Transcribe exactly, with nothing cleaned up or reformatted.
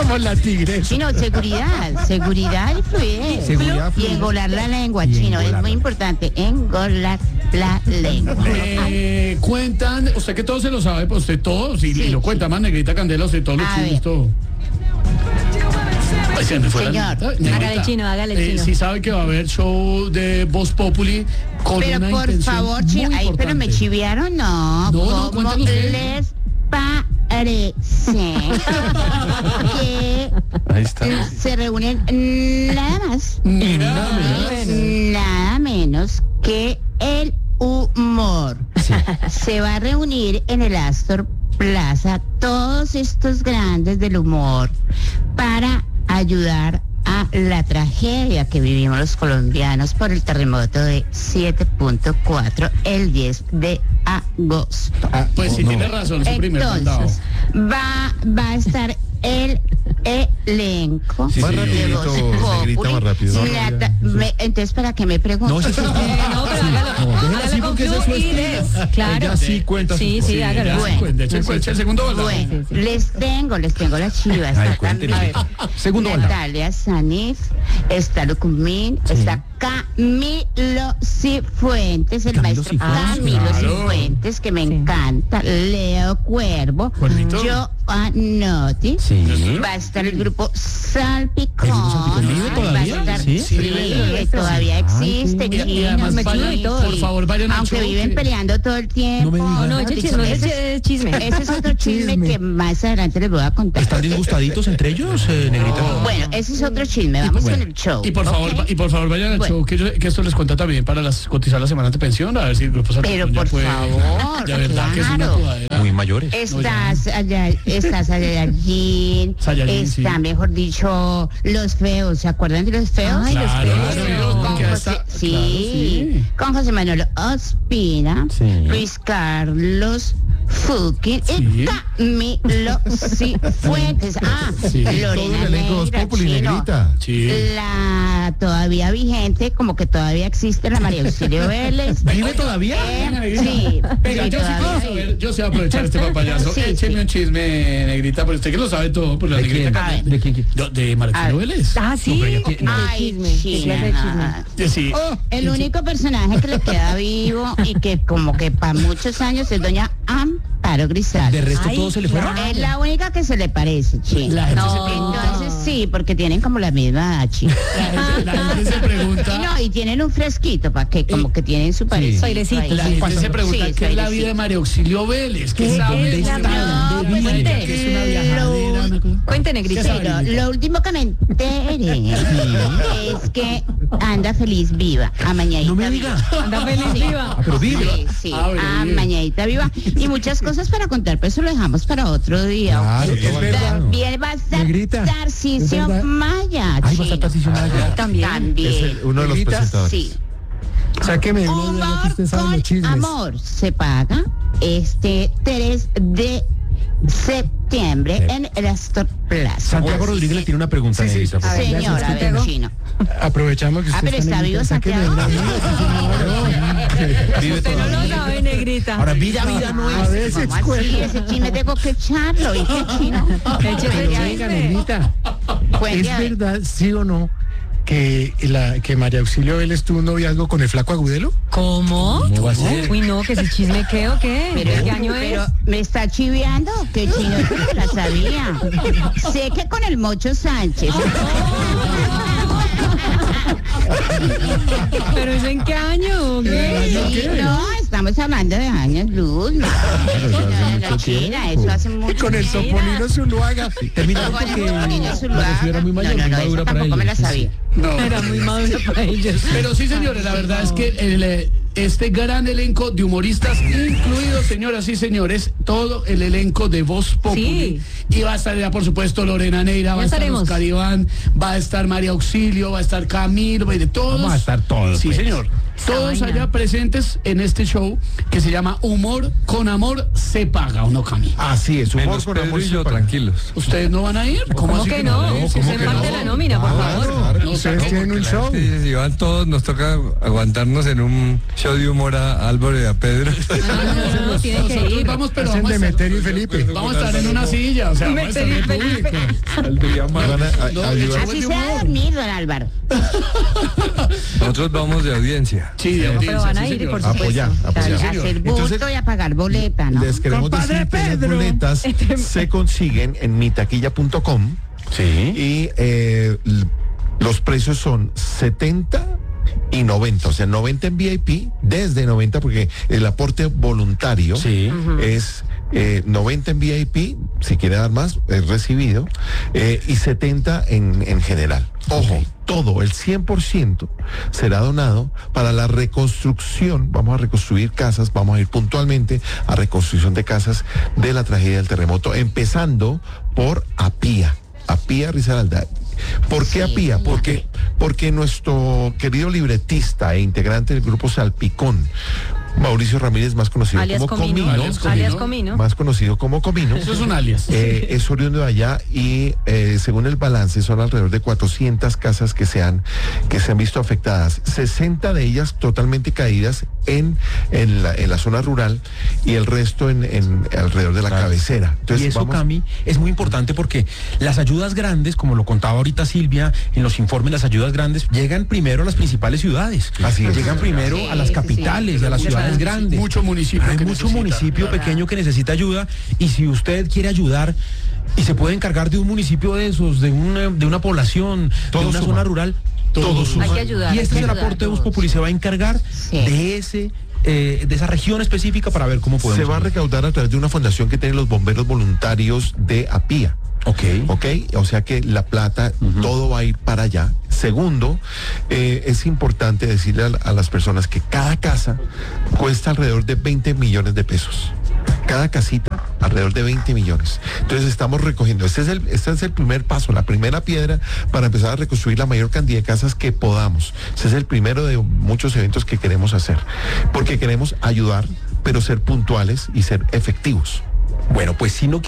Somos la tigre. Chino, seguridad, seguridad y fluidez. Seguridad, y engolar la lengua, chino, es muy importante, engolar la lengua. Eh, cuentan, usted que todo se lo sabe, pues usted todo, si Sí, lo sí. cuenta más, Negrita Candela, usted todo lo A chismes, ver. todo. Ay, se me fue la Señor, nota. Negrita, hágale chino, hágale eh, chino. sí sabe que va a haber show de Voz Populi con Pero una por intención favor, muy chino, ay, pero me importante. chiviaron, no. No, no, ¿Cómo cuéntanos usted. les parece que Ahí está. se reúnen nada más, Nada menos. nada menos que el humor? Se va a reunir en el Astor Plaza todos estos grandes del humor para ayudar a la tragedia que vivimos los colombianos por el terremoto de siete punto cuatro el diez de agosto. Ah, pues sí, No. tiene razón, su primer mandado. Entonces, va, va a estar el elenco Sí, de sí, Voz Negrito, Populi. Negrita, más rápido. Nata- me- entonces, ¿para qué me pregunto? No, sí, sí. Eh, no, pero hágalo, déjela así hágalo con porque ese es su fluidez. estilo. Claro. Ella sí cuenta Sí, sus sí, cosas. hágalo. Ya, Bueno. cuente, eche el cuente, el segundo balón. Bueno, les tengo, les tengo las chivas. Ay, Está cuénteme. también Segundo balón. Natalia Sanif, está Lucumín, Sí. está Camilo Cifuentes, el Camilo maestro Cifuentes. Camilo Claro. Cifuentes, que me Sí. encanta, Leo Cuervo, Cuervito. Joanotti, Sí. va a estar el grupo Salpicón, ¿El grupo Salpicón vive va a todavía? estar- ¿Sí? sí, Sí, todavía Ay, existe, qué Y, y chino, además, me vayan, chulo y todo. por favor, vayan al aunque show, viven que- peleando todo el tiempo. No me digas. No, no, eche Dicho, chisme, ese- eche chisme. ese es otro chisme, Chisme. que más adelante les voy a contar. ¿Están disgustaditos entre ellos, eh, Negrita? Bueno, ese es otro chisme. Vamos bueno. con el show. Y por favor, ¿ok? y por favor vayan al Bueno. show, que, yo- que esto les cuenta también para las cotizar la semana de pensión, a ver si el grupo Salpicón Pero ya por puede. favor, De verdad que es una claro. jodadera. Muy mayores. Estás allá, estás allí, Saiyajin, sí. está, mejor dicho, los feos. ¿Se acuerdan de los feos? Ay, los Claro, feos. feos, Con porque José, hasta- sí, claro, sí. con José Manuel Ospina, Sí. Luis Carlos Fuqui Sí. y Camilo Cifuentes. Ah, Sí. Lorena Todo el elenco de Voz Neira, Populi, chino. Negrita. Sí. La todavía vigente, como que todavía existe la María Auxilio Vélez. ¿Vive todavía? Eh, Negrita. sí, Venga, sí, yo sí todavía puedo sí. saber, yo sé aprovechar este papayazo. Sí, Écheme sí. un chisme, Negrita, pero usted que lo sabe todo, por la ¿De Negrita quién? Candela. ¿De quién? quién? Yo- De Marcelo A ver. Vélez. Ah, sí. No, pero ya que- no. Ay, Chisme, qué China. clase de chisme. Sí, sí. El único personaje que le queda vivo y que como que para muchos años es doña Amparo Grisales. ¿De resto Ay, todos se le fueron? claro. Es la única que se le parece, China. La gente No. se pregunta. Entonces sí, porque tienen como la misma edad, China. La gente, la gente se Y pregunta. no, y tienen un fresquito, para que como que tienen su parecido. Soilecito. ahí. La gente se pregunta Sí, qué es la soy vida de María Auxilio Vélez. ¿Qué ¿Qué sabe? es la ¿Dónde vida? está? ¿Dónde No, vive? cuente. ¿Que es una viajadera? Una cosa? Cuente, Negrita. ¿Qué sabe? Pero lo último que me enteré es que anda feliz viva, amañadita No me viva. diga. Anda feliz Sí. viva. Ah, pero vive. Sí, sí, Ah, bueno, bien. amañadita viva. Y muchas cosas para contar, pero eso lo dejamos para otro día. Claro, ¿ok? es verdad. También va a estar Negrita, ¿es Tarcisio verdad? Maya. Ay, va a chino. estar Tarcisio Maya. También. También. Es el- uno de los Negrita, presentadores. Sí. Sáqueme de una duda, ya que Humor usted sabe con los chismes. amor se paga este tres de septiembre en el Astor Plaza. Santiago Rodríguez le tiene una pregunta, Sí, sí, Negrita, por a ver, favor. Señora, a ver, Santiago. chino. Aprovechamos que Ah, usted pero está en vivo el- sáqueme de una Santiago. duda, Vive Usted no todavía. lo sabe, Negrita. Ahora, vida, vida no A es. veces ¿Cómo así? Ese chisme tengo que echarlo. ¿Y qué chino? Échese Pero el venga, chisme. Negrita, Cuente, ¿es a ver. verdad, sí o no, que, la, que María Auxilio Vélez tuvo un noviazgo con el flaco Agudelo? ¿Cómo? ¿Cómo va a ser? Uy, no, que ese chisme qué o qué. Pero, ¿Qué año pero es? me está chiveando, que chino, yo no la sabía. Sé que con el Mocho Sánchez. ¿Pero eso en qué año? o ¿Qué? Sí, no, estamos hablando de años luz. No, eso hace no, mucho no, China, tiempo. eso hace mucho Con el tiempo. Soponino Zuluaga. Terminaron Con el porque Soponino la Zuluaga. Rocío era muy mayor, No, no, muy no, madura esa para tampoco me la ellos. sabía. No. Era muy maduro para ellos. Pero sí, señores, la verdad es que el, eh, este gran elenco de humoristas, incluidos, señoras y señores, todo el elenco de Voz Populi. Y va a estar ya, por supuesto, Lorena Neira, va Ya a estar estaremos. Oscar Iván, va a estar María Auxilio, va a estar Camilo, va a ir de todos. Vamos a estar todos, Sí, pues. señor. Todos vaina. allá presentes en este show que se llama Humor con Amor se paga, ¿o no, Cami? Así es, humor Menos con Pedro amor. y se yo, paga. tranquilos. ¿Ustedes no van a ir? ¿Cómo así que no? van a ir? Si ¿Cómo es que parte de no? la nómina, por Claro, favor. No, ustedes no, tienen un La show. gente dice, si van todos, nos toca aguantarnos en un show de humor a Álvaro y a Pedro. No, no, no, tiene que Nosotros ir. vamos, pero Hacen vamos a, estar, Demeterio y Felipe. vamos a estar en una silla, o sea, vamos a estar en el Demeterio y público. Saldría mal. Van a- a- No, ayudar. el Así show se de va a humor. dormir, don Álvaro. Nosotros vamos de audiencia. Sí, de No, pero van a audiencia, ir, sí, por señor. supuesto. Apoyar, apoyar. Sí, A señor. hacer bulto Entonces, y a pagar boleta, ¿no? Les queremos Compadre decir que las Pedro. boletas se consiguen en mitaquilla punto com Sí. y eh, l- los precios son setenta y noventa, o sea, noventa en V I P, desde noventa, porque el aporte voluntario Sí. es eh, noventa en V I P, si quiere dar más, es recibido, eh, y setenta en, en general. Ojo, todo, el cien por ciento será donado para la reconstrucción. Vamos a reconstruir casas, vamos a ir puntualmente a reconstrucción de casas de la tragedia del terremoto, empezando por Apía. Apía Risaralda. ¿Por qué Sí, Apía? sí. Porque, porque nuestro querido libretista e integrante del grupo Salpicón, Mauricio Ramírez, más conocido Alias como Comino. Comino, Alias Alias Comino. Comino. más conocido como Comino, Eso es un alias. eh, es oriundo de allá y eh, según el balance son alrededor de cuatrocientas casas que se han, que se han visto afectadas, sesenta de ellas totalmente caídas en, en, la, en la zona rural y el resto en, en alrededor de la Claro. cabecera. Entonces, y eso, vamos- Cami, es muy importante porque las ayudas grandes, como lo contaba ahorita Silvia, en los informes, las ayudas grandes llegan primero a las principales ciudades. Así es. Llegan primero Sí, a las sí, capitales, sí. a las Mucho ciudades municipio- grandes. mucho municipio Hay que mucho necesita. municipio pequeño que necesita ayuda y si usted quiere ayudar y se puede encargar de un municipio de esos, de una, de una población, Todo de una suma. zona rural, Todo todo suma. Hay que ayudar. Y hay este que es el ayudar aporte de Voz todos. Populi, se va a encargar Sí. de ese, eh, de esa región específica para ver cómo podemos. se va a recaudar a través de una fundación que tiene los bomberos voluntarios de Apía. Ok. ¿Ok? O sea que la plata, todo va a ir para allá. Segundo, eh, es importante decirle a, a las personas que cada casa cuesta alrededor de veinte millones de pesos. Cada casita, alrededor de veinte millones. Entonces estamos recogiendo. Este es, el, este es el primer paso, la primera piedra para empezar a reconstruir la mayor cantidad de casas que podamos. Este es el primero de muchos eventos que queremos hacer. Porque queremos ayudar, pero ser puntuales y ser efectivos. Bueno, pues si no